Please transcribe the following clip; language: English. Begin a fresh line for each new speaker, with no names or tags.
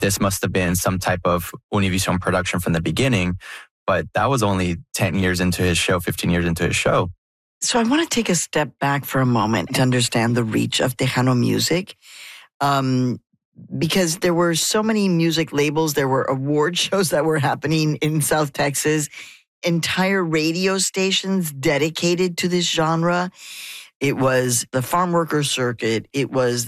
this must have been some type of Univision production from the beginning. But that was only 10 years into his show, 15 years into his show.
So I want to take a step back for a moment to understand the reach of Tejano music. Because there were so many music labels, there were award shows that were happening in South Texas, entire radio stations dedicated to this genre. It was the farm worker circuit. It was